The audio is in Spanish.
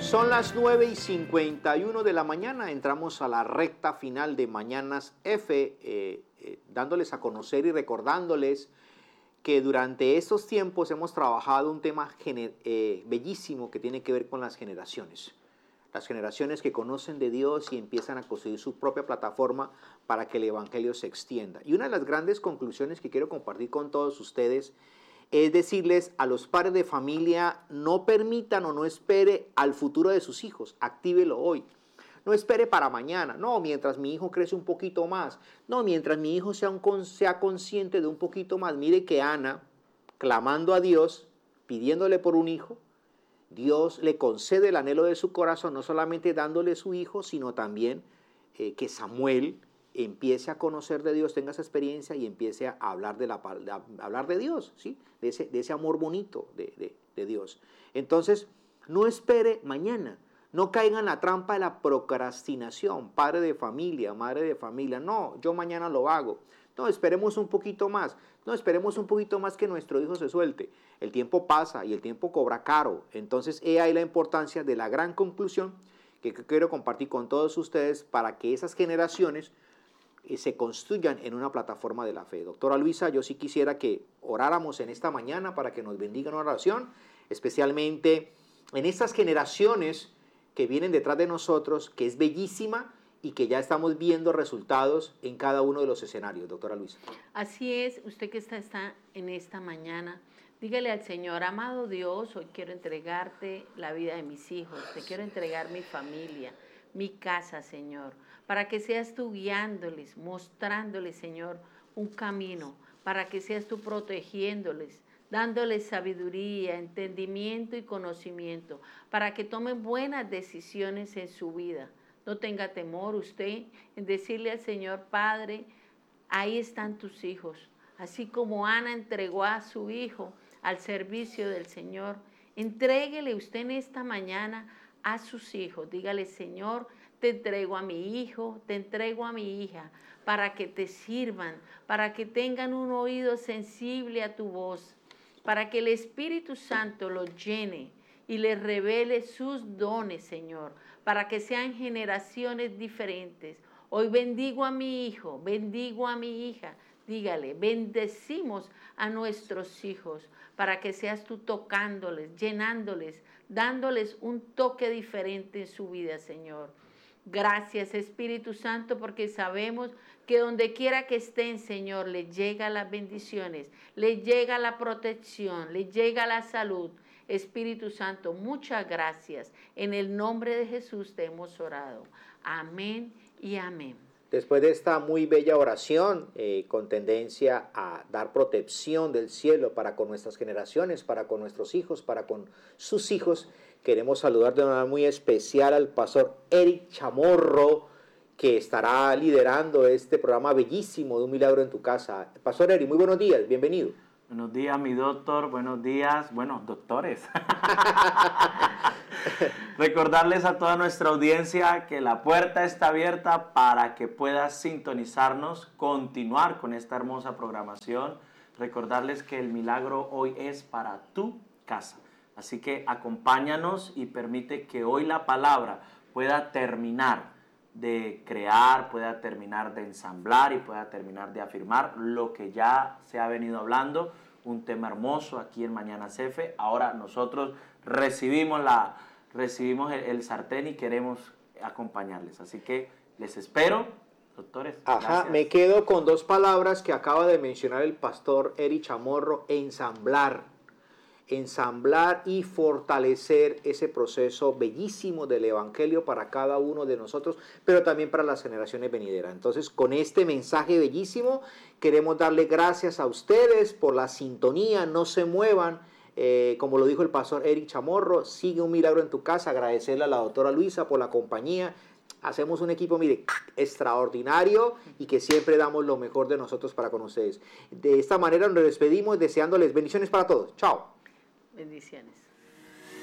Son las 9:51 de la mañana, entramos a la recta final de Mañanas F, dándoles a conocer y recordándoles que durante estos tiempos hemos trabajado un tema bellísimo que tiene que ver con las generaciones. Las generaciones que conocen de Dios y empiezan a construir su propia plataforma para que el Evangelio se extienda. Y una de las grandes conclusiones que quiero compartir con todos ustedes es decirles a los padres de familia: no permitan o no espere al futuro de sus hijos, actívelo hoy. No espere para mañana, no, mientras mi hijo crece un poquito más, no, mientras mi hijo sea consciente de un poquito más. Mire que Ana, clamando a Dios, pidiéndole por un hijo, Dios le concede el anhelo de su corazón, no solamente dándole su hijo, sino también que Samuel empiece a conocer de Dios, tenga esa experiencia y empiece a hablar hablar de Dios, ¿sí? de ese amor bonito de Dios. Entonces, no espere mañana, no caiga en la trampa de la procrastinación, padre de familia, madre de familia, no, yo mañana lo hago. No, esperemos un poquito más, no, esperemos un poquito más que nuestro hijo se suelte. El tiempo pasa y el tiempo cobra caro. Entonces, he ahí la importancia de la gran conclusión que quiero compartir con todos ustedes para que esas generaciones se construyan en una plataforma de la fe. Doctora Luisa, yo sí quisiera que oráramos en esta mañana para que nos bendiga en oración, especialmente en estas generaciones que vienen detrás de nosotros, que es bellísima y que ya estamos viendo resultados en cada uno de los escenarios. Doctora Luisa. Así es, usted que está en esta mañana, dígale al Señor: amado Dios, hoy quiero entregarte la vida de mis hijos, te quiero entregar mi familia, mi casa, Señor, para que seas tú guiándoles, mostrándoles, Señor, un camino, para que seas tú protegiéndoles, dándoles sabiduría, entendimiento y conocimiento, para que tomen buenas decisiones en su vida. No tenga temor usted en decirle al Señor: Padre, ahí están tus hijos. Así como Ana entregó a su hijo al servicio del Señor, entréguele usted en esta mañana a sus hijos. Dígale: Señor, te entrego a mi hijo, te entrego a mi hija, para que te sirvan, para que tengan un oído sensible a tu voz, para que el Espíritu Santo los llene y les revele sus dones, Señor, para que sean generaciones diferentes. Hoy bendigo a mi hijo, bendigo a mi hija. Dígale: bendecimos a nuestros hijos para que seas tú tocándoles, llenándoles, dándoles un toque diferente en su vida, Señor. Gracias, Espíritu Santo, porque sabemos que donde quiera que estén, Señor, les llega las bendiciones, les llega la protección, les llega la salud. Espíritu Santo, muchas gracias. En el nombre de Jesús te hemos orado. Amén y amén. Después de esta muy bella oración, con tendencia a dar protección del cielo para con nuestras generaciones, para con nuestros hijos, para con sus hijos, queremos saludar de una manera muy especial al pastor Eric Chamorro, que estará liderando este programa bellísimo de Un Milagro en tu Casa. Pastor Eric, muy buenos días, bienvenido. Buenos días, mi doctor, buenos días, bueno, doctores. Recordarles a toda nuestra audiencia que la puerta está abierta para que puedas sintonizarnos, continuar con esta hermosa programación. Recordarles que el milagro hoy es para tu casa. Así que acompáñanos y permite que hoy la palabra pueda terminar de crear, pueda terminar de ensamblar y pueda terminar de afirmar lo que ya se ha venido hablando, un tema hermoso aquí en Mañanas F. Ahora nosotros recibimos el sartén y queremos acompañarles, así que les espero, doctores. Gracias. Me quedo con dos palabras que acaba de mencionar el pastor Eric Chamorro: ensamblar y fortalecer ese proceso bellísimo del Evangelio para cada uno de nosotros, pero también para las generaciones venideras. Entonces, con este mensaje bellísimo, queremos darle gracias a ustedes por la sintonía. No se muevan, como lo dijo el pastor Eric Chamorro, sigue Un Milagro en tu Casa. Agradecerle a la doctora Luisa por la compañía. Hacemos un equipo, mire, extraordinario y que siempre damos lo mejor de nosotros para con ustedes. De esta manera nos despedimos deseándoles bendiciones para todos. Chao. Bendiciones.